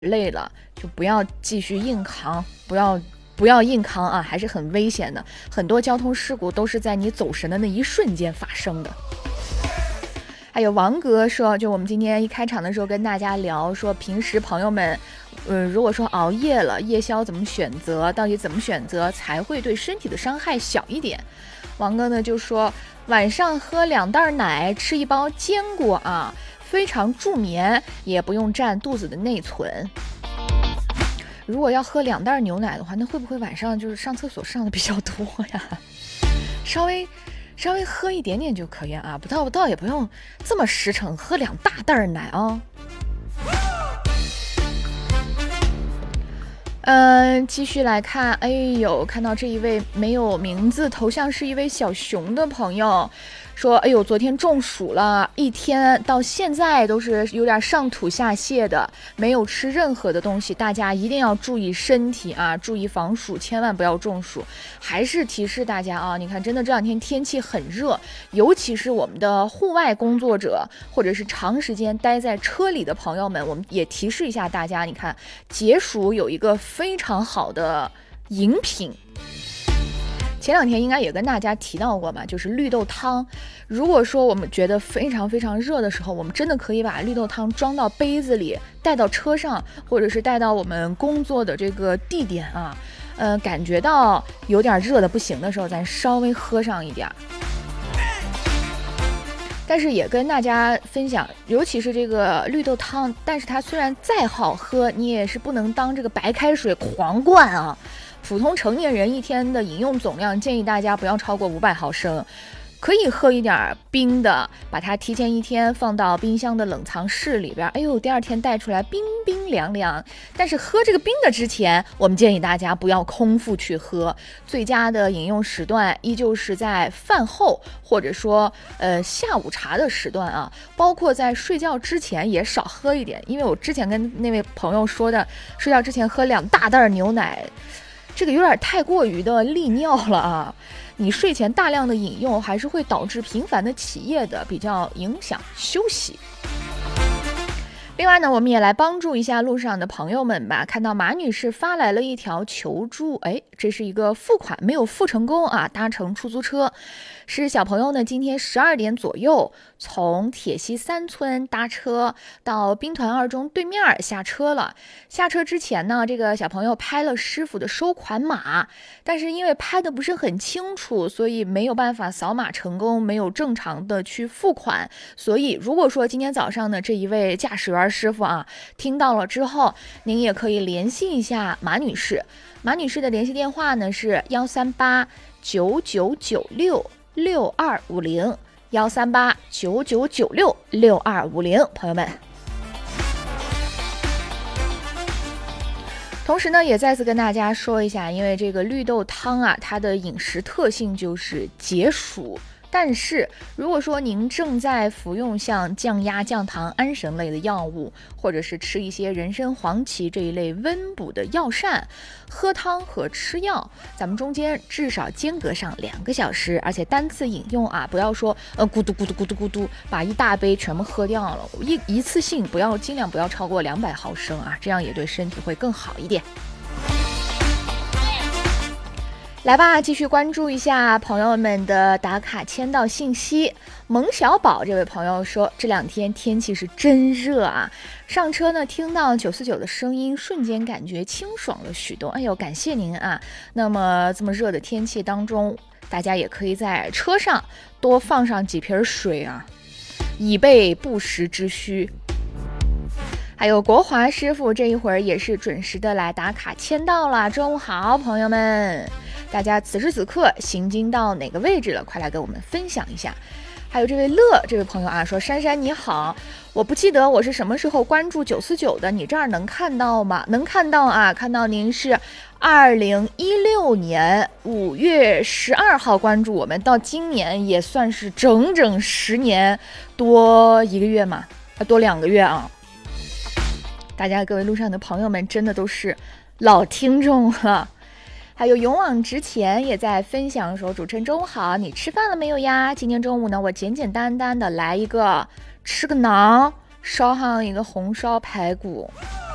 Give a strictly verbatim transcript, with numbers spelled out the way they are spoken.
累了就不要继续硬扛，不要不要硬扛啊，还是很危险的。很多交通事故都是在你走神的那一瞬间发生的。还有王哥说，就我们今天一开场的时候跟大家聊说，平时朋友们，呃，如果说熬夜了，夜宵怎么选择，到底怎么选择才会对身体的伤害小一点？王哥呢就说，晚上喝两袋奶，吃一包坚果啊，非常助眠，也不用占肚子的内存。如果要喝两袋牛奶的话，那会不会晚上就是上厕所上的比较多呀？稍微稍微喝一点点就可以啊，不到不到也不用这么实诚，喝两大袋奶啊。嗯，继续来看，哎呦，看到这一位没有名字，头像是一位小熊的朋友。说，哎呦，昨天中暑了，一天到现在都是有点上吐下泻的，没有吃任何的东西，大家一定要注意身体啊，注意防暑，千万不要中暑。还是提示大家啊，你看，真的这两天天气很热，尤其是我们的户外工作者，或者是长时间待在车里的朋友们，我们也提示一下大家，你看，解暑有一个非常好的饮品。前两天应该也跟大家提到过嘛，就是绿豆汤。如果说我们觉得非常非常热的时候，我们真的可以把绿豆汤装到杯子里，带到车上，或者是带到我们工作的这个地点啊，呃，感觉到有点热的不行的时候，咱稍微喝上一点。但是也跟大家分享，尤其是这个绿豆汤，但是它虽然再好喝，你也是不能当这个白开水狂灌啊。普通成年人一天的饮用总量，建议大家不要超过五百毫升，可以喝一点冰的，把它提前一天放到冰箱的冷藏室里边，哎呦，第二天带出来冰冰凉凉。但是喝这个冰的之前，我们建议大家不要空腹去喝，最佳的饮用时段依旧是在饭后，或者说呃下午茶的时段啊，包括在睡觉之前也少喝一点，因为我之前跟那位朋友说的，睡觉之前喝两大袋牛奶。这个有点太过于的利尿了啊！你睡前大量的饮用还是会导致频繁的起夜的，比较影响休息。另外呢，我们也来帮助一下路上的朋友们吧。看到马女士发来了一条求助，哎，这是一个付款没有付成功啊，搭乘出租车。是小朋友呢，今天十二点左右从铁西三村搭车到兵团二中对面下车了。下车之前呢，这个小朋友拍了师傅的收款码，但是因为拍的不是很清楚，所以没有办法扫码成功，没有正常的去付款。所以如果说今天早上的这一位驾驶员师傅啊听到了之后，您也可以联系一下马女士。马女士的联系电话呢是幺三八九九九六六二五零，幺三八九九九六六二五零，朋友们。同时呢，也再次跟大家说一下，因为这个绿豆汤啊，它的饮食特性就是解暑。但是如果说您正在服用像降压、降糖、安神类的药物，或者是吃一些人参、黄芪这一类温补的药膳，喝汤和吃药，咱们中间至少间隔上两个小时，而且单次饮用啊，不要说呃咕嘟咕嘟咕嘟咕嘟把一大杯全部喝掉了，一一次性不要，尽量不要超过两百毫升啊，这样也对身体会更好一点。来吧，继续关注一下朋友们的打卡签到信息。蒙小宝这位朋友说，这两天天气是真热啊，上车呢听到九四九的声音，瞬间感觉清爽了许多。哎呦，感谢您啊！那么这么热的天气当中，大家也可以在车上多放上几瓶水啊，以备不时之需。还有国华师傅这一会儿也是准时的来打卡签到了，中午好，朋友们。大家此时此刻行经到哪个位置了？快来跟我们分享一下。还有这位乐这位朋友啊，说珊珊你好，我不记得我是什么时候关注九四九的，你这儿能看到吗？能看到啊，看到您是二零一六年五月十二号关注我们，到今年也算是整整十年多一个月嘛，多两个月啊。大家各位路上的朋友们真的都是老听众了。还有勇往直前也在分享说，主持人中午好，你吃饭了没有呀？今天中午呢，我简简单单的来一个吃个馕，烧上一个红烧排骨。